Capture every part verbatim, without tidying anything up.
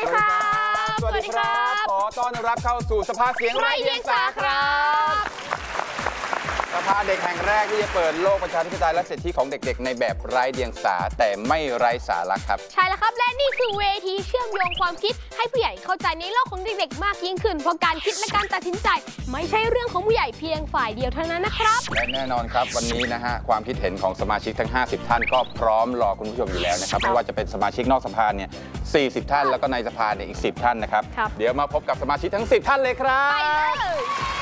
ดีครับสวัสดีครับขอต้อนรับเข้าสู่สภาเสียงไร้เดียงสาครับสภาเด็กแห่งแรกที่จะเปิดโลกประชาธิปไตยและสิทธิของเด็กๆในแบบไร้เดียงสาแต่ไม่ไร้สาระครับใช่แล้วครับและนี่คือเวทีเชื่อมโยงความคิดให้ผู้ใหญ่เข้าใจในโลกของเด็กๆมากยิ่งขึ้นเพราะการคิดและการตัดสินใจไม่ใช่เรื่องของผู้ใหญ่เพียงฝ่ายเดียวเท่านั้นนะครับและแน่นอนครับวันนี้นะฮะความคิดเห็นของสมาชิกทั้งห้าสิบท่านก็พร้อมรอคุณผู้ชมอยู่แล้วนะครับไม่ว่าจะเป็นสมาชิกนอกสภาเนี่ยสี่สิบท่านแล้วก็ในสภาเนี่ยอีกสิบท่านนะครับเดี๋ยวมาพบกับสมาชิกทั้งสิบท่านเลยครับไปเลย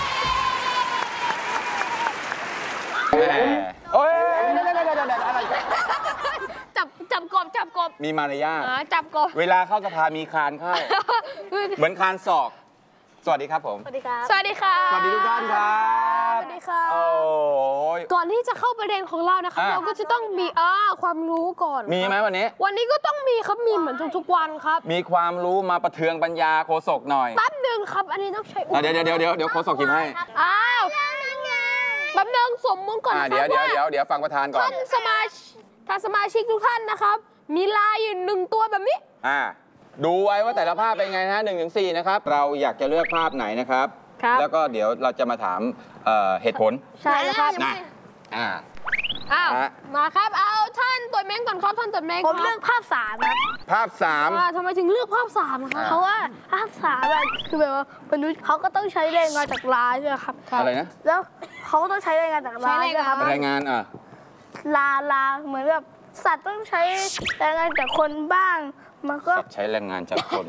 โอ้ยอะไรจับจับกบจับกบมีมารยาทจับกบเวลาเข้าสภามีคานเข้าเหมือนคานศอกสวัสดีครับผมสวัสดีครับสวัสดีครับสวัสดีทุกท่านครับสวัสดีครับโอ้ยก่อนที่จะเข้าประเด็นของเรานะครับเราก็จะต้องมีอ่าความรู้ก่อนมีไหมวันนี้วันนี้ก็ต้องมีครับมีเหมือนทุกๆวันครับมีความรู้มาประเทืองปัญญาโฆษกหน่อยแป๊บนึงครับอันนี้ต้องใช้เดี๋ยวเดี๋ยวเดี๋ยวเดี๋ยวโฆษกคิมให้อ้าวแป๊บนึงสมมุติก่อนเดี๋ยวเดี๋ยวเดี๋ยวเดี๋ยวฟังประธานก่อนท่านสมาชิกท่านสมาชิกทุกท่านนะครับมีลายอยู่หนึ่งตัวแบบนี้อ่าดูไว้ว่าแต่ละภาพเป็นไงนะหนึ่งถึงสี่นะครับเราอยากจะเลือกภาพไหนนะครับแล้วก็เดี๋ยวเราจะมาถามเหตุผลใช่แล้วครับนะอ่าอ้าวมาครับเอาท่านตัวเม้งก่อนครับท่านตัวเม้งผมเลือกภาพสามครับภาพสามทำไมถึงเลือกภาพสามครับเพราะว่าภาพสามคือแบบว่ามนุษย์เขาก็ต้องใช้แรงงานจากลาใช่ไหมครับอะไรนะแล้วเขาก็ต้องใช้แรงงานจากลาใช่ไหมครับแรงงานอ่ะลาลาเหมือนแบบสัตว์ต้องใช้แรงงานจากคนบ้างมันก็ใช้แรงงานจากคน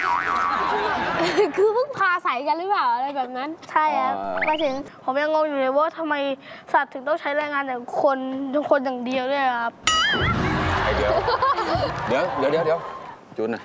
คือเพิ่งพาใส่กันหรือเปล่าอะไรแบบนั้นใช่ครับมาถึงผมยังงงอยู่เลยว่าทำไมสัตว์ถึงต้องใช้แรงงานจากคนทุกคนอย่างเดียวด้วยครับเดี๋ยวเดี๋ยวเดี๋ยวเดี๋ยวเดี๋ยวจุนหน่อย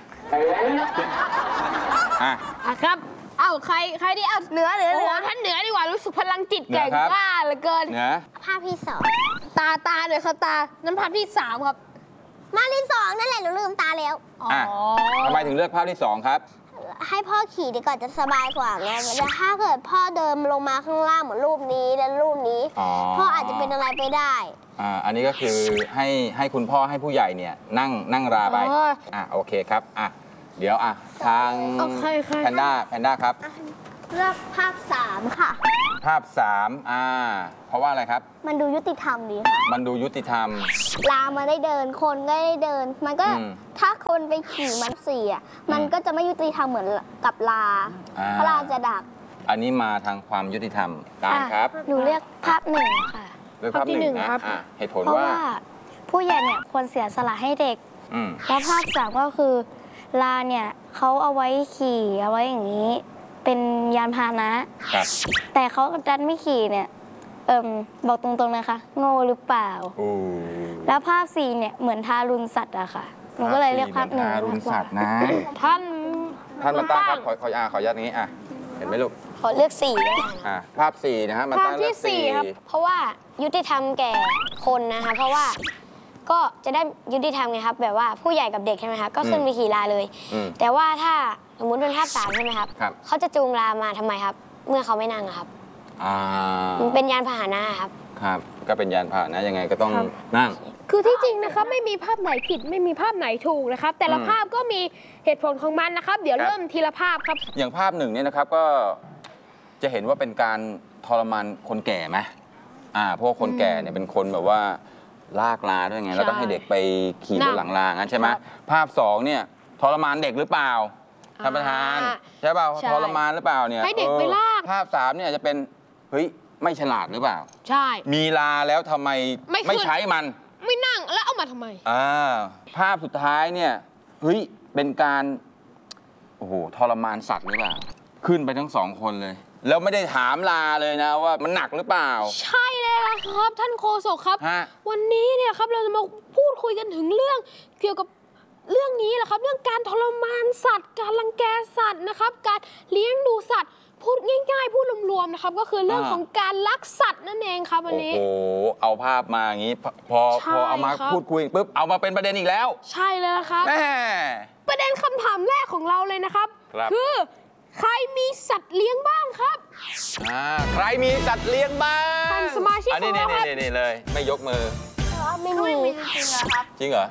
อ่ะครับเอ้าใครใครที่เอาเหนือเหนือเหนือท่านเหนือดีกว่ารู้สึกพลังจิตแก่กล้าเหลือเกินเหนือภาพที่สองตาตาเดี๋ยวครับตานั้นภาพที่สามครับมาที่สองนั่นแหละหนูลืมตาแล้วอ๋อทำไมถึงเลือกภาพที่สองครับให้พ่อขี่ดีกว่าจะสบายกว่าไงแต่ถ้าเกิดพ่อเดินลงมาข้างล่างเหมือนรูปนี้และรูปนี้พ่ออาจจะเป็นอะไรไปได้อ่าอันนี้ก็คือให้ให้คุณพ่อให้ผู้ใหญ่เนี่ยนั่งนั่งราไปอ่ะโอเคครับอ่ะเดี๋ยวอ่ะทางแพนด้าแพนด้าครับเลือกภาพสามค่ะภาพสามอ่าเพราะว่าอะไรครับมันดูยุติธรรมดีค่ะมันดูยุติธรรมลามาได้เดินคนก็ได้เดินมันก็ถ้าคนไปขี่มันเสียมันก็จะไม่ยุติธรรมเหมือนกับลาเพราะลาจะดักอันนี้มาทางความยุติธรรมการครับหนูเลือกภาพหนึ่งค่ะเลือกภาพหนึ่งนะเหตุผลว่าผู้ใหญ่เนี่ยควรเสียสละให้เด็กแล้วภาพสามก็คือลาเนี่ยเขาเอาไว้ขี่เอาไว้อย่างนี้เป็นยานพาหนะแต่เขาดันไม่ขี่เนี่ยเอิ่มบอกตรงๆนะคะโง่หรือเปล่าแล้วภาพสี่เนี่ยเหมือนทารุณสัตว์อะค่ะหนูก็เลยเลือกภาพหนึ่งทารุณสัตว์นะท่านท่านมาตั้งครับขอขออ่าขอยัดนี้อ่ะเห็นไหมลูกขอเลือกสี่อ่าภาพสี่นะฮะมาตั้งเลือกสี่ครับเพราะว่ายุติธรรมแก่คนนะคะเพราะว่าก็จะได้ยุติธรรมไงครับแบบว่าผู้ใหญ่กับเด็กใช่ไหมครับก็ขึ้นไปขี่ลาเลยแต่ว่าถ้าสมมติเป็นภาพสามใช่ไหมครับเขาจะจูงลามาทำไมครับเมื่อเขาไม่นั่งครับมันเป็นยานพาหนะครับครับก็เป็นยานพาหนะยังไงก็ต้องนั่งคือที่จริงนะครับไม่มีภาพไหนผิดไม่มีภาพไหนถูกนะครับแต่ละภาพก็มีเหตุผลของมันนะครับเดี๋ยวเริ่มทีละภาพครับอย่างภาพหนึ่งเนี่ยนะครับก็จะเห็นว่าเป็นการทรมานคนแก่ไหมอ่าเพราะคนแก่เนี่ยเป็นคนแบบว่าลากลาด้วยไงแล้วก็ให้เด็กไปขี่บนหลังลางั้นใช่ไหมภาพสองเนี่ยทรมานเด็กหรือเปล่าท่านประธานใช่เปล่าทรมานหรือเปล่าเนี่ยให้เด็กไปลากภาพสามเนี่ยจะเป็นเฮ้ยไม่ฉลาดหรือเปล่าใช่มีลาแล้วทำไมไม่ใช้มันไม่นั่งแล้วเอามาทำไมอ่าภาพสุดท้ายเนี่ยเฮ้ยเป็นการโอ้โหทรมานสัตว์หรือเปล่าขึ้นไปทั้งสองคนเลยแล้วไม่ได้ถามลาเลยนะว่ามันหนักหรือเปล่าใช่เลยครับท่านโฆษกครับวันนี้เนี่ยครับเราจะมาพูดคุยกันถึงเรื่องเกี่ยวกับเรื่องนี้แหละครับเรื่องการทรมานสัตว์การรังแกสัตว์นะครับการเลี้ยงดูสัตว์พูดง่ายๆพูดรวมๆนะครับก็คือเรื่องของการลักสัตว์นั่นเองครับวันนี้โอ้โหเอาภาพมาอย่างนี้พอพอเอามาพูดคุยปุ๊บเอามาเป็นประเด็นอีกแล้วใช่เลยครับแม่ประเด็นคำถามแรกของเราเลยนะครับคือใครมีสัตว์เลี้ยงบ้างครับอ่าใครมีสัตว์เลี้ยงบ้างท่านสมาชิกของเราครับนี่ๆๆเลยไม่ยกมือไม่มีจริงเหรอครับจริงเหรอ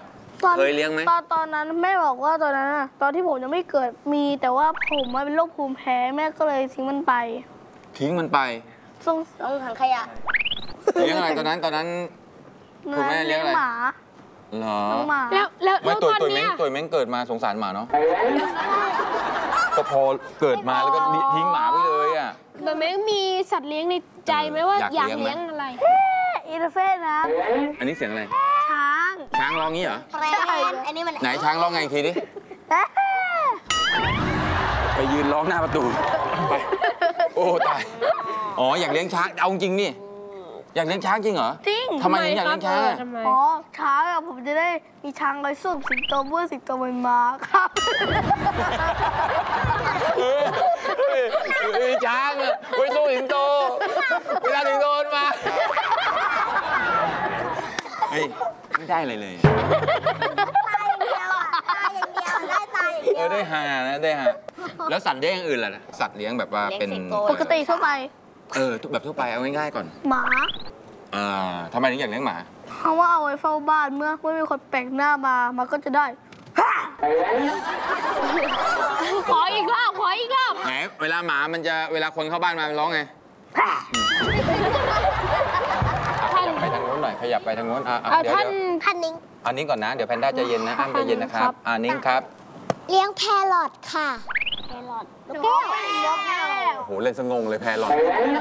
เคยเลี้ยงไหมตอนตอนนั้นแม่บอกว่าตอนนั้นอะตอนที่ผมยังไม่เกิดมีแต่ว่าผมมาเป็นโรคภูมิแพ้แม่ก็เลยทิ้งมันไปทิ้งมันไปส่งลงถังขยะเลี้ยงอะไรตอนนั้นตอนนั้น คุณแม่เลี้ยงอะไรหมาเหรอน้องหมาแล้วแล้วไม่แล้วตัวตอนตัวเม้เนี้งยตัวเม้งเกิดมาสงสารหมาเนาะก็พอเกิดมาแล้วก็ทิ้งหมาไปเลยอ่ะแบบไม่มีสัตว์เลี้ยงในใจไหมว่าอยากอยากเลี้เลี้ยยงงไหมอะไรอินเตอร์เฟซนะอันนี้เสียงอะไรช้างช้างร้องงี้เหรอแปรนอันนี้มันไหนช้างร้องไงอีกทีดิ ไปยืนร้องหน้าประตู ไป โอ้ ตาย อ๋อ อยากเลี้ยงช้าง เอาจริงนี่ อยากเลี้ยงช้างจริงเหรอจริงทำไมถึงอยากเลี้ยงช้างอะทำไมอ๋อช้างอะผมจะได้มีช้างไว้ส้มสิงโตเมื่อสิงโตมันมาครับเออเออช้างอะไว้สู้สิงโต เวลาสิงโตมันมา เฮ้ย ไม่ได้อะไรเลยตายอย่างเดียวอ่ะตายอย่างเดียวได้ตายอย่างเดีเอยวอได้ฮานะได้ฮาแล้วสัตว์เลี้ยงอย่างอื่นล่ะ สัตว์เลี้ยงแบบว่าเป็นเลี้ยงสิงโตปกติทั่วไปเออแบบทั่วไปเอาง่ายๆก่อนหมาอ่าทำไมถึงอยากเลี้ยงหมาเพราะว่าเอาไว้เฝ้าบ้านเมื่อไม่มีคนแปลกหน้ามามันก็จะได้ขออีกรอบขออีกรอบไหนเวลาหมามันจะเวลาคนเข้าบ้านมามันร้องไง ขยับไปทางโน้นหน่อยขยับไปทางโน้นอ่ะอ่ะเอาเดี๋ยวท่านเดี๋ยวพันนิ้งอันนี้ก่อนนะเดี๋ยวแพนด้าใจเย็นนะอ้ำใจเย็นนะครับอ่านิ้งครับเลี้ยงแพรอทค่ะแพรอทนกแก้วนกแก้วโอ้โหเล่นสงงเลยแพรหลอด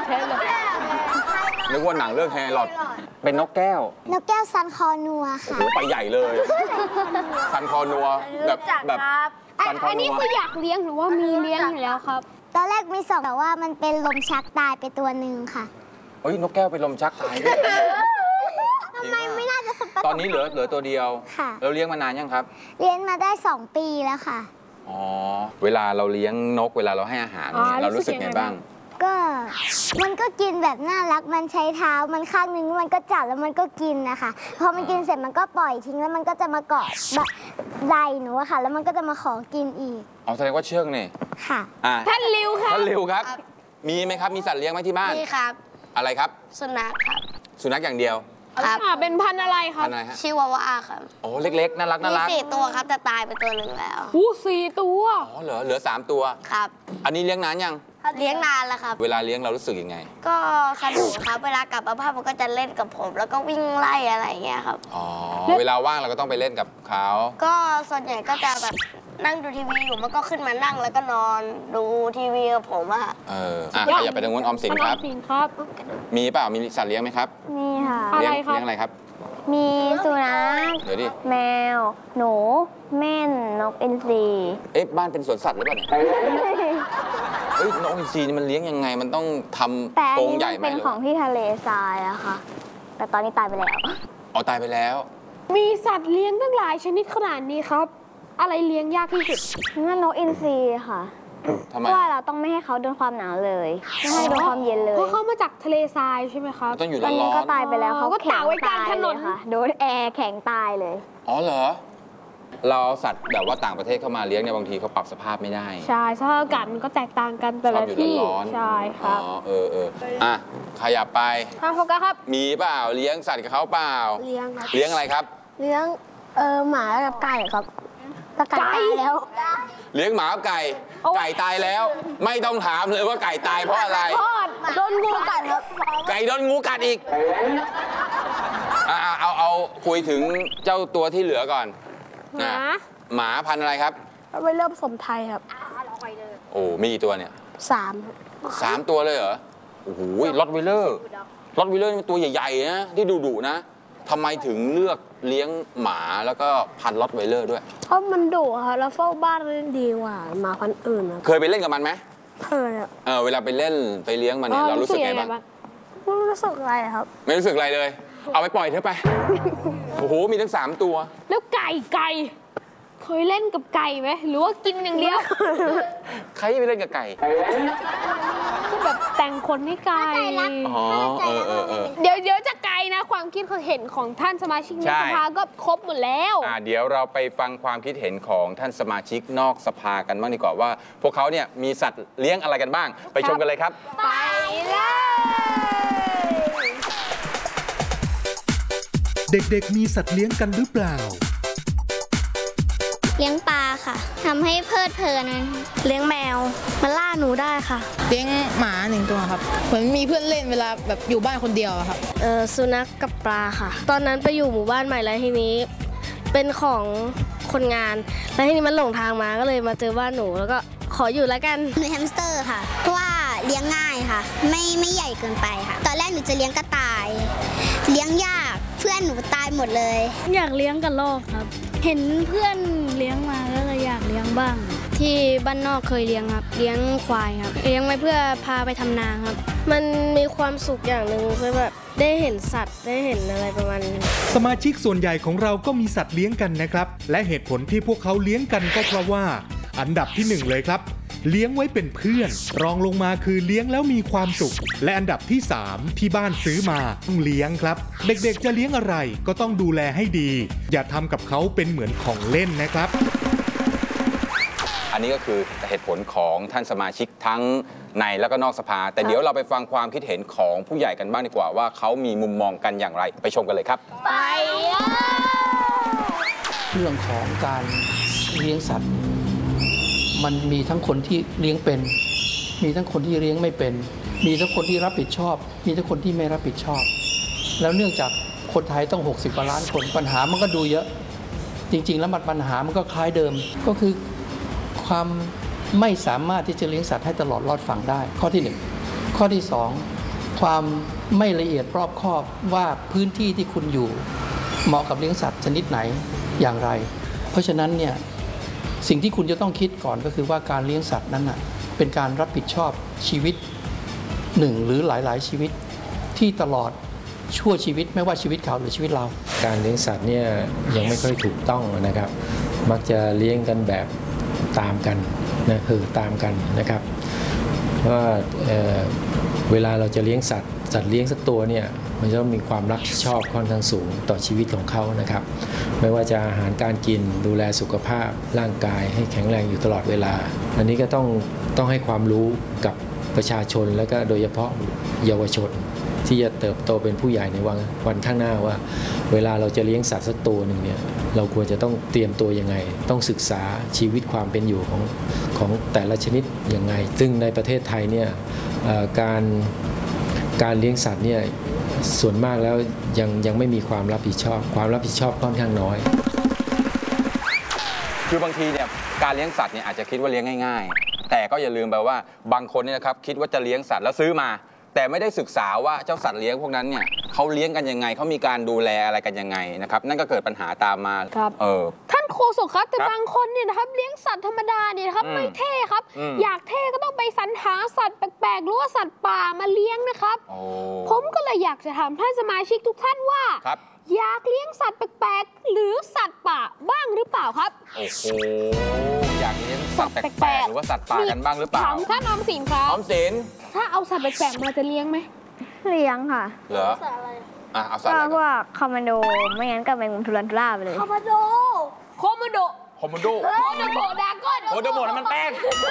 นึกว่าหนังเรื่องแพรหลอดเป็นนกแก้วนกแก้วซันคอนัวโอ้ค่ะโหไปใหญ่เลยซันคอนัวแบบแบบซันคออันนันี้วคืออยากเลี้ยงหรือว่ามีเลี้ยงอยู่แล้วครับตอนแรกมีสองแต่ว่ามันเป็นลมชักตายไปตัวหนึ่งค่ะเฮ้ยนกแก้วเป็นลมชักตายด้วยทำไมไม่น่าจะสับตอนนี้เหลือเหลือตัวเดียวค่ะเราเลี้ยงมานานยังครับเลี้ยงมาได้สองปีแล้วค่ะอ๋อเวลาเราเลี้ยงนกเวลาเราให้อาหารเนี่ยอ๋อเรารู้สึกรู้สึกไงยังไงบ้างก็มันก็กินแบบน่ารักมันใช้เท้ามันข้างนึงมันก็จับแล้วมันก็กินนะคะพอมันกินเสร็จมันก็ปล่อยทิ้งแล้วมันก็จะมาเกาะแบบไหล่หนูอะค่ะ แล้วมันก็จะมาขอกินอีกอ๋อแสดงว่าเชื่องนี่ค่ะอ่ะท่านริวครับท่านริวครับ มีไหมครับมีสัตว์เลี้ยงไหมที่บ้านนี่ครับอะไรครับสุนัขครับสุนัขอย่างเดียวครับอ่าเป็นพันธุ์อะไรครัพับนธุ์อะไรฮะชิวาวาครับโอ้เล็กๆน่ารักน่ามีรักสี่ตัวครับแต่ตายไปตัวหนึ่งแล้วอู้สี่ตัวอ๋อเหรอเหลือสามตัวครับอันนี้เลี้ยงนานยังเลี้ยงนานแล้วครับเวลาเลี้ยงเรารู้สึกยังไงก็สนุกครับ เวลากลับมาบ้านมันก็จะเล่นกับผม แล้วก็วิ่งไล่อะไรอย่างเงี้ยครับอ๋อเวลาว่างเราก็ต้องไปเล่นกับเขาก็ส่วนใหญ่ก็จะแบบนั่งดูทีวีอยู่มันก็ขึ้นมานั่งแล้วก็นอนดูทีวีกับผมอะเอออ่ะขยับไปทางนู้นออมสินครับออมสินครับมีเปล่ามีสัตว์เลี้ยงไหมครับนี่ค่ะเลี้ยงอะไรครับเลี้ยงอะไรครับมีสุนัขเดี๋ยวดิแมว หนู เม่น นกอินทรีเอ๊ะบ้านเป็นสวนสัตว์หรือเปล่าเนี่ยเฮ้ยนกอินทรีนี่มันเลี้ยงยังไงมันต้องทแต่ำอันกรงนี้ใหญ่มันไหมเป็นหรือของที่ทะเลทรายอะค่ะ แต่ตอนนี้ตายไปแล้วอ๋อตายไปแล้วมีสัตว์เลี้ยงตั้งหลายชนิดขนาดนี้ครับ อะไรเลี้ยงยากที่สุดนั่นนกอินทรีค่ะทำไมเพราะว่าเราต้องไม่ให้เขาโดนความหนาวเลย ไม่ให้โดนความเย็นเลยเพราะเขามาจากทะเลทรายใช่ไหมครับต้องอยู่ตร้ออน นนี้ก็ตายไปแล้วอ๋อเขาก็แข็งตากไว้กลางตายถนเลนยค่ะ โดนแอร์แข็งตายเลยๆอ๋อเหรอ เราเอาสัตว์แบบว่าต่างประเทศเข้ามาเลี้ยงเนี่ยบางทีเขาปรับสภาพไม่ได้ใช่สภาพอากาศมันก็แตกต่างกันแต่ชอละบอยู่ที่ร้อนๆใช่ครับอ๋อเออเอออ่ะขยับไปทางโฟกัสครับมีเปล่าเลี้ยงสัตว์กับเขาเปล่าเลี้ยงครับเลี้ยงอะไรครับเลี้ยงเออหมากับไก่ครับแต่ไก่ตายแล้วเลี้ยงหมากับไก่โอ้ไก่ตายแล้ว ไม่ต้องถามเลยว่าไก่ตายเพราะอะไรทอดโดนงูกัดครับไก่โดนงูกัดอีกอ่ะเอาเอาเอาคุยถึงเจ้าตัวที่เหลือก่อนหมานะหมาพันธุ์อะไรครับไปเริ่มผสมไทยครับโอ้มีกี่ตัวเนี่ยสามครับสามตัวเลยเหรอ โอ้โหลอตไวเลอร์ลอตไวเลอร์นี่มันตัวใหญ่ๆนะที่ดุๆนะทำไมถึงเลือกเลี้ยงหมาแล้วก็พันธุ์ลอตไวเลอร์ด้วยเพราะมันดุครับแล้วเฝ้าบ้านเล่นดีกว่าหมาพันธุ์อื่นครับเคยไปเล่นกับมันไหมเคยครับเออเวลาไปเล่นไปเลี้ยงมันเนี่ยเรารู้สึกไงบ้างไม่รู้สึกอะไรครับไม่รู้สึกอะไรเลย เอาไปปล่อยเถอะไป โอ้โห มีทั้งสามตัวแล้วไก่ไก่เคยเล่นกับไก่ไหมหรือว่ากินอย่างเดียวใครไปเล่นกับไก่ก็แบบแต่งคนให้ไก่อ๋อ เออเออเออเดี๋ยวเดี๋ยวจะไกลนะ ความคิดเห็นของท่านสมาชิกในใช่สภาก็ครบหมดแล้วอ่าเดี๋ยวเราไปฟังความคิดเห็นของท่านสมาชิกนอกสภากันบ้างดีกว่าว่า พวกเขาเนี่ยมีสัตว์เลี้ยงอะไรกันบ้าง ไปชมกันเลยครับไปเลยเด็กๆมีสัตว์เลี้ยงกันหรือเปล่าเลี้ยงปลาค่ะทำให้เพลิดเพลินเลี้ยงแมวมันล่าหนูได้ค่ะเลี้ยงหมาหนึ่งตัวครับเหมือนมีเพื่อนเล่นเวลาแบบอยู่บ้านคนเดียวอะครับเออสุนัขกับปลาค่ะ ตอนนั้นไปอยู่หมู่บ้านใหม่แล้วทีนี้เป็นของคนงานแล้วทีนี้มันหลงทางมาก็เลยมาเจอบ้านหนูแล้วก็ขออยู่แล้วกันหนูแฮมสเตอร์ค่ะเพราะว่าเลี้ยงง่ายค่ะไม่ไม่ใหญ่เกินไปค่ะตอนแรกหนูจะเลี้ยงกระต่ายเลี้ยงยากเพื่อนหนูตายหมดเลยอยากเลี้ยงกระรอกครับเห็นเพื่อนเลี้ยงมาก็เลยอยากเลี้ยงบ้างที่บ้านนอกเคยเลี้ยงครับเลี้ยงควายครับเลี้ยงไว้เพื่อพาไปทำนาครับมันมีความสุขอย่างหนึ่งคือแบบได้เห็นสัตว์ได้เห็นอะไรประมาณนี้สมาชิกส่วนใหญ่ของเราก็มีสัตว์เลี้ยงกันนะครับและเหตุผลที่พวกเขาเลี้ยงกันก็เพราะว่าอันดับที่หนึ่งเลยครับเลี้ยงไว้เป็นเพื่อนรองลงมาคือเลี้ยงแล้วมีความสุขและอันดับที่สามที่บ้านซื้อมาต้องเลี้ยงครับเด็กๆจะเลี้ยงอะไรก็ต้องดูแลให้ดีอย่าทำกับเขาเป็นเหมือนของเล่นนะครับอันนี้ก็คือเหตุผลของท่านสมาชิกทั้งในและก็นอกสภาแต่เดี๋ยวเราไปฟังความคิดเห็นของผู้ใหญ่กันบ้างดีกว่าว่าเขามีมุมมองกันอย่างไรไปชมกันเลยครับไปเรื่องของการเลี้ยงสัตว์มันมีทั้งคนที่เลี้ยงเป็นมีทั้งคนที่เลี้ยงไม่เป็นมีทั้งคนที่รับผิดชอบมีทั้งคนที่ไม่รับผิดชอบแล้วเนื่องจากคนไทยต้องหกสิบกว่าล้านคนปัญหามันก็ดูเยอะจริงๆแล้วปัญหามันก็คล้ายเดิมก็คือความไม่สามารถที่จะเลี้ยงสัตว์ให้ตลอดรอดฝั่งได้ข้อที่หนึ่งข้อที่สองความไม่ละเอียดรอบคอบว่าพื้นที่ที่คุณอยู่เหมาะกับเลี้ยงสัตว์ชนิดไหนอย่างไรเพราะฉะนั้นเนี่ยสิ่งที่คุณจะต้องคิดก่อนก็คือว่าการเลี้ยงสัตว์นั้นน่ะเป็นการรับผิดชอบชีวิตหนึ่งหรือหลายๆชีวิตที่ตลอดชั่วชีวิตไม่ว่าชีวิตเขาหรือชีวิตเราการเลี้ยงสัตว์เนี่ยยังไม่ค่อยถูกต้องนะครับมักจะเลี้ยงกันแบบตามกันนะคือตามกันนะครับว่า เ, เวลาเราจะเลี้ยงสัตว์สัตว์เลี้ยงสักตัวเนี่ยมันจะต้องมีความรับผิดชอบค่อนข้างสูงต่อชีวิตของเขานะครับไม่ว่าจะอาหารการกินดูแลสุขภาพร่างกายให้แข็งแรงอยู่ตลอดเวลาอันนี้ก็ต้องต้องให้ความรู้กับประชาชนและก็โดยเฉพาะเยาวชนที่จะเติบโตเป็นผู้ใหญ่ในวันวันข้างหน้าว่าเวลาเราจะเลี้ยงสัตว์สักตัวหนึ่งเนี่ยเราควรจะต้องเตรียมตัวยังไงต้องศึกษาชีวิตความเป็นอยู่ของของแต่ละชนิดยังไงซึ่งในประเทศไทยเนี่ยการการเลี้ยงสัตว์เนี่ยส่วนมากแล้วยังยังไม่มีความรับผิดชอบความรับผิดชอบค่อนข้างน้อยคือบางทีเนี่ยการเลี้ยงสัตว์เนี่ยอาจจะคิดว่าเลี้ยงง่ายๆแต่ก็อย่าลืมไปว่าบางคนเนี่ยนะครับคิดว่าจะเลี้ยงสัตว์แล้วซื้อมาแต่ไม่ได้ศึกษาว่าเจ้าสัตว์เลี้ยงพวกนั้นเนี่ยเขาเลี้ยงกันยังไงเขามีการดูแลอะไรกันยังไงนะครับนั่นก็เกิดปัญหาตามมาครับเออท่านโฆษกครับแต่บางคนเนี่ยนะครับเลี้ยงสัตว์ธรรมดาเนี่ยนะครับไม่เท่ครับอยากเท่ก็ต้องไปสรรหาสัตว์แปลกๆหรือว่าสัตว์ป่ามาเลี้ยงนะครับผมก็เลยอยากจะถามท่านสมาชิกทุกท่านว่าอยากเลี้ยงสัตว์แปลกๆหรือสัตว์ป่าบ้างหรือเปล่าครับโอ้โหอยากเลี้ยงสัตว์แปลกๆหรือว่าสัตว์ป่ากันบ้างหรือเปล่าถามท่านออมสินครับออมสินถ้าเอาสัตว์แปลกๆมาจะเลี้ยงไหมเลี้ยงค่ะเหรอสัตว์อะไรอ่ะเอาสัตว์อะไรก็พวกคอมมานโดไม่งั้นก็แมงมุมทุรันทุราไปเลยคอมมานโดคอมมานโดคอมมานโดโคโดโบดาก้อนโคโดโบมันแป้ง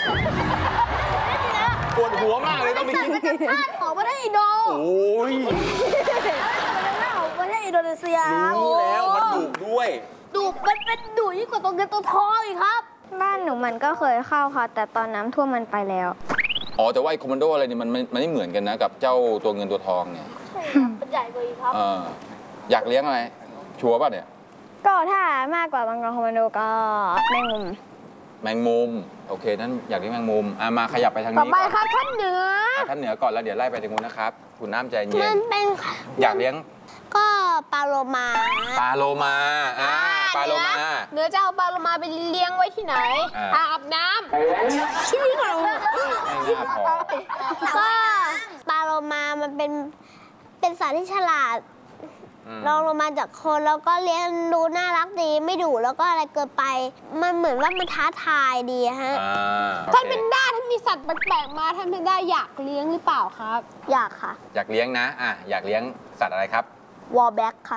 ปวดหัวมากเลยต้องไปกินท่านของประเทศอินโดโอ้ยประเทศอินโดนีเซียรู้แล้วมันดุด้วยดุมันเป็นดุยิ่งกว่าตัวเงินตัวทองอีกครับบ้านหนูมันก็เคยเข้าค่ะแต่ตอนน้ำท่วมมันไปแล้วอ๋อแต่ว่าไอ้คอมมานโดอะไรเนี่ยมันมันไม่เหมือนกันนะกับเจ้าตัวเงินตัวทองเนี่ยใช่ครับมันใหญ่กว่าอีกครับอยากเลี้ยงอะไรชัวร์ป่ะเนี่ยก็ถ้ามากกว่าบางกรคอมมานโดก็แมงมุมแมงมุมโอเคนั้นอยากเลี้ยงแมงมุมอ่ะมาขยับไปทางนี้ต่อไปครับท่านเหนือท่านเหนือก่อนแล้วเดี๋ยวไล่ไปทางนู้นนะครับคุณน้ำใจเย็นมันเป็นอยากเลี้ยงก็ปลาโลมาปลาโลมาอ่าปลาโลมาเนื้อจะเอาปลาโลมาไปเลี้ยงไว้ที่ไหนอาบน้ำชื่อเราไม่น่าพอก็ปลาโลมามันเป็นเป็นสัตว์ที่ฉลาดลองลงมาจากคนแล้วก็เลี้ยงดูน่ารักดีไม่ดุแล้วก็อะไรเกินไปมันเหมือนว่ามันท้าทายดีฮะท่านเป็นด้าท่านมีสัตว์แปลกๆมาท่านเป็นด้าอยากเลี้ยงหรือเปล่าครับอยากค่ะอยากเลี้ยงนะอ่ะอยากเลี้ยงสัตว์อะไรครับวอลแบ็กค่ะ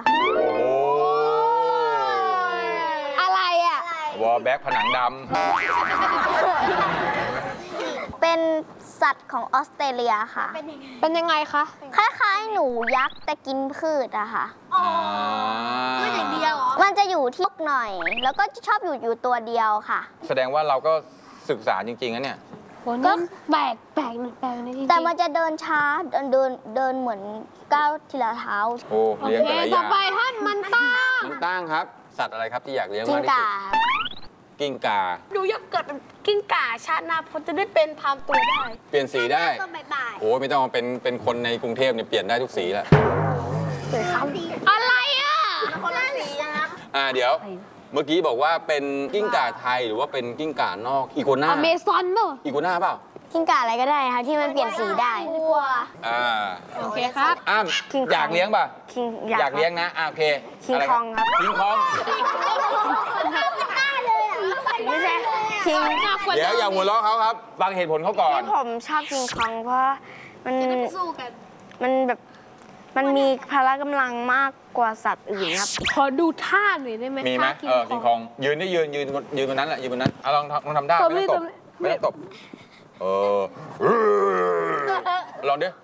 อะไรอ่ะวอลแบ็กผนังดำเป็นสัตว์ของออสเตรเลียค่ะเป็นยังไงคะคล้ายๆหนูยักษ์แต่กินพืชอะค่ะอ๋อไม่อย่างเดียวเหรอมันจะอยู่ที่หน่อย แล้วก็จะชอบอยู่อยู่ตัวเดียวค่ะแสดงว่าเราก็ศึกษาจริงๆนะเนี่ยก็แปลกแปลกหนึ่งแปลกหนึ่งจริงๆแต่มันจะเดินช้าเดินเดินเดินเหมือนก้าวทีละเท้าโอ้โอเลี้ยงเคแต่ละอต่อย่าง ไปท่านมันตั้งมันตั้งครับ สัตว์อะไรครับที่อยากเลี้ยงกิ้มาง กที่สุก่าดกิ้งก่าหนูอยากเกิดเป็นกิ้งก่าชาติหน้าเพราะจะได้เป็นพรามตัวได้เปลี่ยนสีได้ก็บายบายโอ้ไม่ต้องมาเป็นเป็นคนในกรุงเทพเนี่ยเปลี่ยนได้ทุกสีแล้วอะไรอ่ะคนละสีนะครับอ่าเดี๋ยว เมื่อกี้บอกว่าเป็นกิ้งก่าไทยหรือว่าเป็นกิ้งก่านอกอีโกน่าอเมซอนเปล่าอีโกน่าเปล่ากิ้งก่าอะไรก็ได้ค่ะที่มันเปลี่ยนสีได้อ่าโอเคครับอ้ามคิงคองอยากเลี้ยงป่ะคิงอยากเลี้ยงนะอ่าโอเคคิงะไรคองครับคิงคองไม่ใช่คิงเดี๋ยวอย่าหัวเราะเขาครับฟังเหตุผลเขาก่อนที่ผมชอบคิงคองเพราะมันสู้กันมันแบบมันมีพละกำลังมากกว่าสัตว์อื่นครับขอดูท่าหน่อยได้ไหมมีไหมท่าเออคิงคองยืนได้ยืนยืนยืนบนนั้นแหละยืนบนนั้นเอาลองลองทำได้ตบไม่เลยต้องตบตบเลยไม่ต้องตบเออลองดิ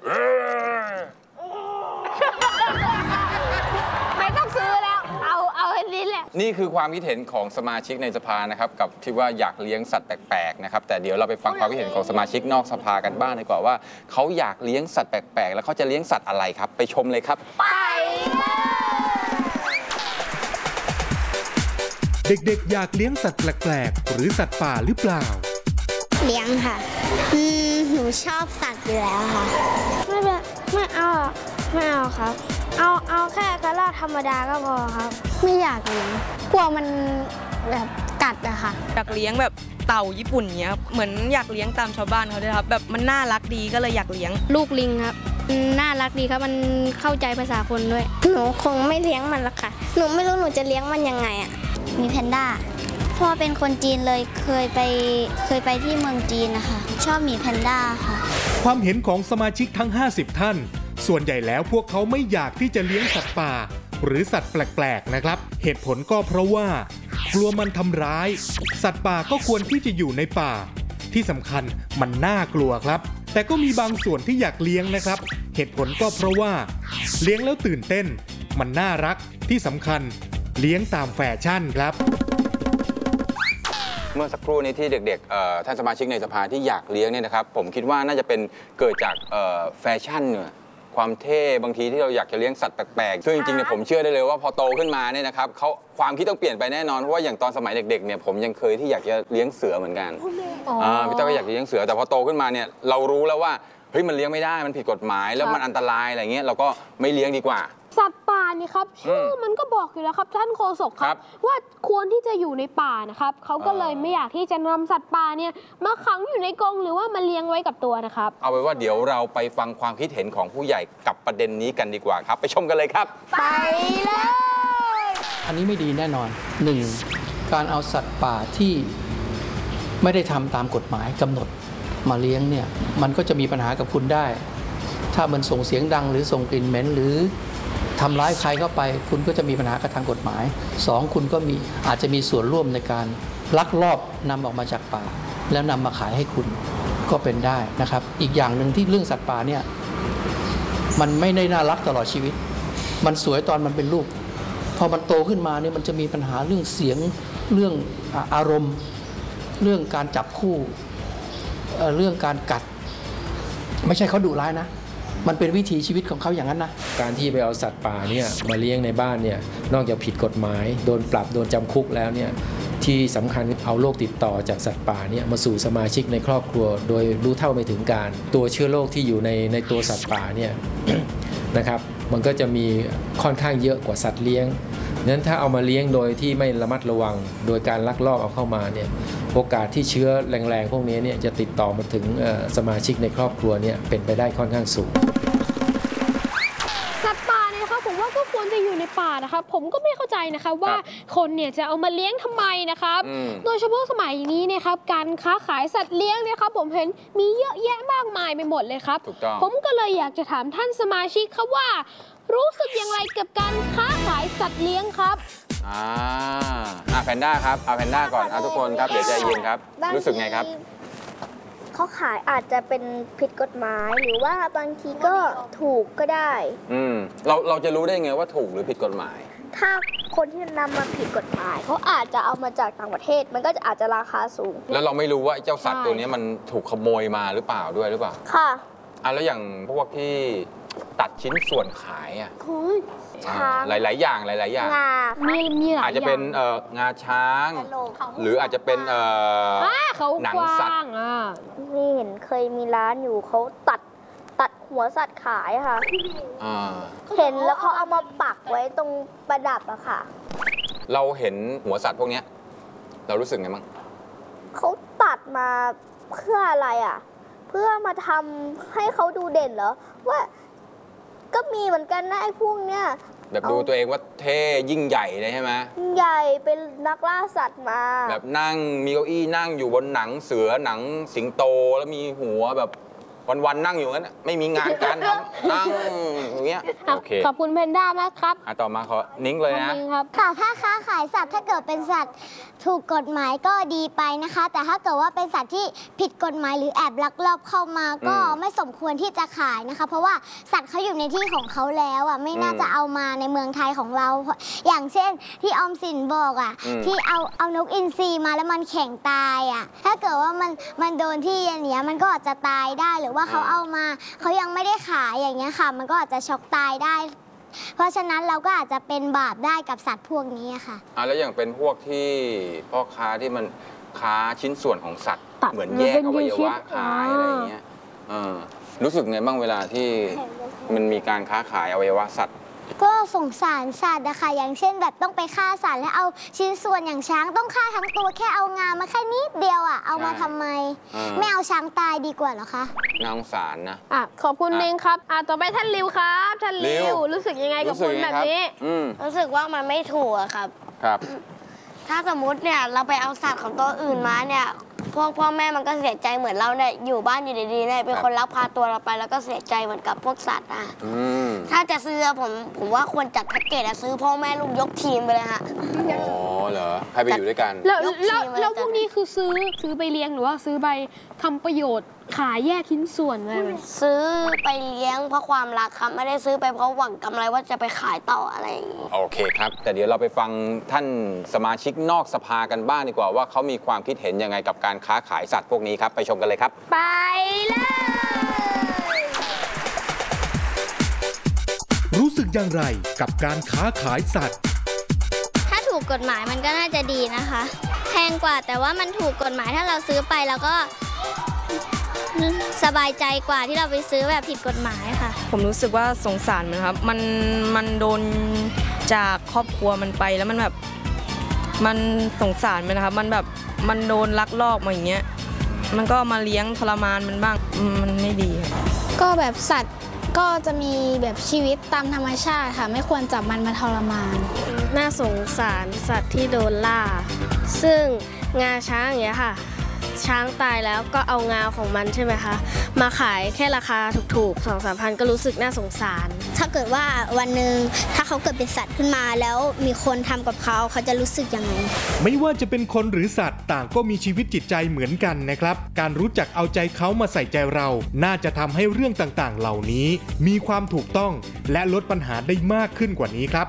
ไม่ต้องซื้อแล้ว เอาเอาอันนี้แหละนี่คือความคิดเห็นของสมาชิกในสภานะครับกับที่ว่าอยากเลี้ยงสัตว์แปลกๆนะครับแต่เดี๋ยวเราไปฟังความคิดเห็นของสมาชิกนอกสภากันบ้างดีกว่าว่าเขาอยากเลี้ยงสัตว์แปลกๆแล้วเขาจะเลี้ยงสัตว์อะไรครับไปชมเลยครับเด็กๆ อยากเลี้ยงสัตว์แปลกๆ หรือสัตว์ป่าหรือเปล่าเลี้ยงค่ะ อืม หนูชอบสัตว์อยู่แล้วค่ะไม่เป็นไม่เอาไม่เอาครับ เอาเอาแค่กระรอกธรรมดาก็พอครับไม่อยากเลี้ยงกลัวมันแบบกัดอะค่ะอยากเลี้ยงแบบเต่าญี่ปุ่นเนี้ยเหมือนอยากเลี้ยงตามชาวบ้านเขาด้วยครับแบบมันน่ารักดีก็เลยอยากเลี้ยงลูกลิงครับอืมน่ารักดีครับมันเข้าใจภาษาคนด้วยหนูคงไม่เลี้ยงมันละค่ะ หนูไม่รู้หนูจะเลี้ยงมันยังไงอะมีแพนด้าพ่อเป็นคนจีนเลยเคยไปเคยไปที่เมืองจีนนะคะชอบหมีแพนด้าค่ะความเห็นของสมาชิกทั้ง ห้าสิบ ท่าน ส่วนใหญ่แล้วพวกเขาไม่อยากที่จะเลี้ยงสัตว์ป่า หรือสัตว์แปลกๆนะครับเหตุผลก็เพราะว่ากลัวมันทำร้าย สัตว์ป่าก็ควรที่จะอยู่ในป่า ที่สำคัญมันน่ากลัวครับ แต่ก็มีบางส่วนที่อยากเลี้ยงนะครับ เหตุผลก็เพราะว่าเลี้ยงแล้วตื่นเต้น มันน่ารักที่สำคัญเลี้ยงตามแฟชั่นครับเมื่อสักครู่นี้ที่เด็กๆเอ่อท่านสมาชิกในสภาที่อยากเลี้ยงเนี่ยนะครับผมคิดว่าน่าจะเป็นเกิดจากเอ่อแฟชั่นเนี่ยความเท่บางทีที่เราอยากจะเลี้ยงสัตว์แปลกๆซึ่งจริงๆเนี่ยผมเชื่อได้เลยว่าพอโตขึ้นมาเนี่ยนะครับเขาความคิดต้องเปลี่ยนไปแน่นอนเพราะว่าอย่างตอนสมัยเด็กๆเนี่ยผมยังเคยที่อยากจะเลี้ยงเสือเหมือนกันอ่าพี่ต้อยก็อยากจะเลี้ยงเสือแต่พอโตขึ้นมาเนี่ยเรารู้แล้วว่าเฮ้ยมันเลี้ยงไม่ได้มันผิดกฎหมายแล้วมันอันตรายอะไรเงี้ยเราก็ไม่เลี้ยงดีกว่าสัตว์ป่านี่ครับชื่อมันก็บอกอยู่แล้วครับท่านโฆษกคครัรับ บ ว่าควรที่จะอยู่ในป่านะครับเขาก็เลยไม่อยากที่จะนำสัตว์ป่าเนี่ยมาขังอยู่ในกรงหรือว่ามาเลี้ยงไว้กับตัวนะครับเอาไว้ว่าเดี๋ยวเราไปฟังความคิดเห็นของผู้ใหญ่กับประเด็นนี้กันดีกว่าครับไปชมกันเลยครับไปเลยอันนี้ไม่ดีแน่นอนหนึ่งการเอาสัตว์ป่าที่ไม่ได้ทำตามกฎหมายกำหนดมาเลี้ยงเนี่ยมันก็จะมีปัญหากับคุณได้ ถ้ามันส่งเสียงดังหรือส่งกลิ่นเหม็นหรือทำร้ายใครเข้าไปคุณก็จะมีปัญหากับทางกฎหมายสองคุณก็มีอาจจะมีส่วนร่วมในการลักลอบนำออกมาจากป่า แล้วนำมาขายให้คุณก็เป็นได้นะครับอีกอย่างหนึ่งที่เรื่องสัตว์ป่าเนี่ยมันไม่ได้น่ารักตลอดชีวิต มันสวยตอนมันเป็นลูกพอมันโตขึ้นมาเนี่ยมันจะมีปัญหาเรื่องเสียงเรื่องอารมณ์ เรื่องการจับคู่เอ่อเรื่องการกัดไม่ใช่เขาดุร้ายนะมันเป็นวิถีชีวิตของเขาอย่างนั้นนะการที่ไปเอาสัตว์ป่าเนี่ยมาเลี้ยงในบ้านเนี่ยนอกจากผิดกฎหมายโดนปรับโดนจำคุกแล้วเนี่ยที่สำคัญเอาโรคติดต่อจากสัตว์ป่าเนี่ยมาสู่สมาชิกในครอบครัว โดยรู้เท่าไม่ถึงการตัวเชื้อโรคที่อยู่ในในตัวสัตว์ป่าเนี่ย นะครับมันก็จะมีค่อนข้างเยอะกว่าสัตว์เลี้ยงนั้นถ้าเอามาเลี้ยงโดยที่ไม่ระมัดระวังโดยการลักลอบเอาเข้ามาเนี่ยโอกาสที่เชื้อแรงๆพวกนี้เนี่ยจะติดต่อมาถึงสมาชิกในครอบครัวเนี่ยเป็นไปได้ค่อนข้างสูงสัตว์ป่าเนี่ยนะครับผมว่าก็ควรจะอยู่ในป่านะครับผมก็ไม่เข้าใจนะคะว่าคนเนี่ยจะเอามาเลี้ยงทำไมนะครับโดยเฉพาะสมัยนี้เนี่ยครับการค้าขายสัตว์เลี้ยงเนี่ยครับผมเห็นมีเยอะแยะมากมายไปหมดเลยครับถูกต้องผมก็เลยอยากจะถามท่านสมาชิกครับว่า รู้สึกอย่างไรกับการค้าขายสัตว์เลี้ยงครับอ่าอ่ะแพนด้าครับเอาแพนด้าก่อนเอาทุกคนครับเดี๋ยวใจเย็นครับรู้สึกไงครับเขาขายอาจจะเป็นผิดกฎหมายหรือว่าบางทีก็ถูกก็ได้อืมเราเราจะรู้ได้ไงว่าถูกหรือผิดกฎหมายถ้าคนที่นำมาผิดกฎหมายเขาอาจจะเอามาจากต่างประเทศมันก็จะอาจจะราคาสูงแล้วเราไม่รู้ว่าเจ้าสัตว์ตัวนี้มันถูกขโมยมาหรือเปล่าด้วยหรือเปล่าค่ะอ่ะแล้วอย่างพวกที่ตัดชิ้นส่วนขายอ่ะช้างหลายๆอย่างหลายๆอย่างมีมีหลายอย่างอาจจะเป็นงาช้างหรืออาจจะเป็นหนังสัตว์นี่เห็นเคยมีร้านอยู่เขาตัดตัดหัวสัตว์ขายค่ะเห็นแล้วเขาเอามาปักไว้ตรงประดับอะค่ะเราเห็นหัวสัตว์พวกนี้เรารู้สึกไงบ้างเขาตัดมาเพื่ออะไรอะเพื่อมาทำให้เขาดูเด่นเหรอว่าก็มีเหมือนกันนะไอ้พวกเนี้ยแบบดูตัวเองว่าเท่ยิ่งใหญ่เลยใช่ไหมใหญ่เป็นนักล่าสัตว์มาแบบนั่งมีเก้าอี้นั่งอยู่บนหนังเสือหนังสิงโตแล้วมีหัวแบบวันๆนั่งอยู่งั้นไม่มีงานการทำนั่งอย่างเงี้ยโอเคขอบคุณเพนด้ามากครับอ่ะต่อมาขอนิ้งเลยนะค่ะถ้าค้าขายสัตว์ถ้าเกิดเป็นสัตว์ถูกกฎหมายก็ดีไปนะคะแต่ถ้าเกิดว่าเป็นสัตว์ที่ผิดกฎหมายหรือแอบลักลอบเข้ามาก็ไม่สมควรที่จะขายนะคะเพราะว่าสัตว์เขาอยู่ในที่ของเขาแล้วอ่ะไม่น่าจะเอามาในเมืองไทยของเราอย่างเช่นที่ออมสินบอกอ่ะที่เอาเอานกอินทรีมาแล้วมันแข็งตายอ่ะถ้าเกิดว่ามันมันโดนที่อย่างเนี้ยมันก็อาจจะตายได้หรือว่าเขาเอามาเขายังไม่ได้ขายอย่างเงี้ยค่ะมันก็อาจจะช็อกตายได้เพราะฉะนั้นเราก็อาจจะเป็นบาปได้กับสัตว์พวกนี้ค่ะอ่ะแล้วอย่างเป็นพวกที่พ่อค้าที่มันค้าชิ้นส่วนของสัตว์เหมือนแยกอวัยวะขายอะไรอย่างเงี้ยรู้สึกไงบ้างเวลาที่มันมีการค้าขายอวัยวะสัตว์ก็สงสารสัตว์นะคะอย่างเช่นแบบต้องไปฆ่าสัตว์แล้วเอาชิ้นส่วนอย่างช้างต้องฆ่าทั้งตัวแค่เอางามาแค่นิดเดียวอ่ะเอามาทำไมไม่เอาช้างตายดีกว่าหรอคะน่าสงสารนะอ่ะขอบคุณเองครับอ่ะต่อไปท่านริวครับท่านริวรู้สึกยังไงกับคนแบบนี้รู้สึกว่ามันไม่ถูกครับครับถ้าสมมุติเนี่ยเราไปเอาสัตว์ของตัวอื่นมาเนี่ยพวกพ่อแม่มันก็เสียใจเหมือนเราเนี่ยอยู่บ้านอยู่ดีๆเนี่ยเป็นคนลักพาตัวเราไปแล้วก็เสียใจเหมือนกับพวกสัตว์อ่ะถ้าจะซื้อผมผมว่าควรจัดแพ็กเกจซื้อพ่อแม่ลูกยกทีมไปเลยฮะอ๋อเหรอให้ไปอยู่ด้วยกันแล้วแล้วพวกนี้คือซื้อซื้อไปเลี้ยงหรือว่าซื้อไปทำประโยชน์ขายแยกชิ้นส่วนอะไรไหมซื้อไปเลี้ยงเพราะความรักครับไม่ได้ซื้อไปเพราะหวังกำไรว่าจะไปขายต่ออะไรอย่างนี้โอเคครับแต่เดี๋ยวเราไปฟังท่านสมาชิกนอกสภากันบ้างดีกว่าว่าเขามีความคิดเห็นยังไงกับการค้าขายสัตว์พวกนี้ครับไปชมกันเลยครับไปเลยรู้สึกอย่างไรกับการค้าขายสัตว์ถ้าถูกกฎหมายมันก็น่าจะดีนะคะแพงกว่าแต่ว่ามันถูกกฎหมายถ้าเราซื้อไปแล้วก็สบายใจกว่าที่เราไปซื้อแบบผิดกฎหมายค่ะผมรู้สึกว่าสงสารมันครับมันมันโดนจากครอบครัวมันไปแล้วมันแบบมันสงสารมันนะครับมันแบบมันโดนลักลอบมาอย่างเงี้ยมันก็มาเลี้ยงทรมานมันบ้างมันไม่ดีก็แบบสัตว์ก็จะมีแบบชีวิตตามธรรมชาติค่ะไม่ควรจับมันมาทรมานน่าสงสารสัตว์ที่โดนล่าซึ่งงาช้างอย่างเงี้ยค่ะช้างตายแล้วก็เอางาของมันใช่ไหมคะมาขายแค่ราคาถูกๆ สองสามพันก็รู้สึกน่าสงสารถ้าเกิดว่าวันหนึ่งถ้าเขาเกิดเป็นสัตว์ขึ้นมาแล้วมีคนทำกับเขาเขาจะรู้สึกยังไงไม่ว่าจะเป็นคนหรือสัตว์ต่างก็มีชีวิตจิตใจเหมือนกันนะครับการรู้จักเอาใจเขามาใส่ใจเราน่าจะทำให้เรื่องต่างๆเหล่านี้มีความถูกต้องและลดปัญหาได้มากขึ้นกว่านี้ครับ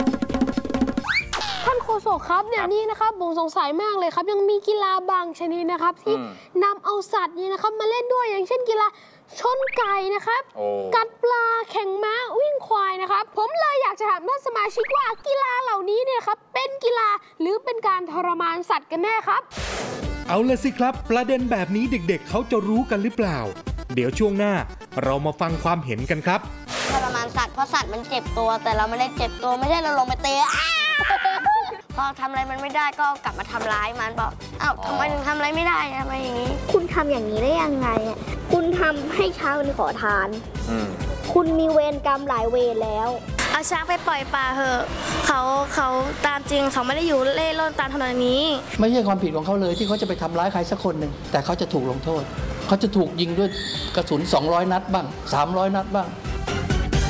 โศกครับเนี่ยนี่นะครับผมสงสัยมากเลยครับยังมีกีฬาบางชนิดนะครับที่นำเอาสัตว์นี่นะครับมาเล่นด้วยอย่างเช่นกีฬาชนไก่นะครับกัดปลาแข่งม้าวิ่งควายนะครับผมเลยอยากจะถามท่านสมาชิกว่ากีฬาเหล่านี้เนี่ยครับเป็นกีฬาหรือเป็นการทรมานสัตว์กันแน่ครับเอาละสิครับประเด็นแบบนี้เด็กๆเขาจะรู้กันหรือเปล่าเดี๋ยวช่วงหน้าเรามาฟังความเห็นกันครับทรมานสัตว์เพราะสัตว์มันเจ็บตัวแต่เราไม่ได้เจ็บตัวไม่ใช่เราลงไปเตะพอทำอะไรมันไม่ได้ก็กลับมาทำร้ายมันบอกอ้าวทำไมถึงทำอะไรไม่ได้ทำไมอย่างนี้คุณทำอย่างนี้ได้ยังไงคุณทำให้ช้างเป็นขอทานคุณมีเวรกรรมหลายเวรแล้วเอาช้างไปปล่อยปลาเถอะเขาเขาตามจริงเขาไม่ได้อยู่เล่ร่อนตามถนนนี้ไม่ใช่ความผิดของเขาเลยที่เขาจะไปทำร้ายใครสักคนหนึ่งแต่เขาจะถูกลงโทษเขาจะถูกยิงด้วยกระสุนสองร้อยนัดบ้างสามร้อยนัดบ้าง